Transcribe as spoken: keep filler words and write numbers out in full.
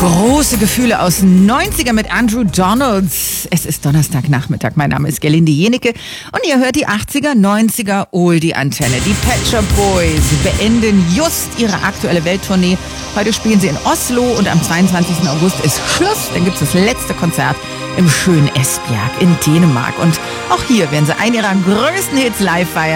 Große Gefühle aus neunziger mit Andrew Donalds. Es ist Donnerstagnachmittag. Mein Name ist Gerlinde Jenecke und ihr hört die achtziger, neunziger Oldie-Antenne. Die Pet Shop Boys beenden just ihre aktuelle Welttournee. Heute spielen sie in Oslo und am zweiundzwanzigsten August ist Schluss. Dann gibt es das letzte Konzert im schönen Esbjerg in Dänemark. Und auch hier werden sie einen ihrer größten Hits live feiern.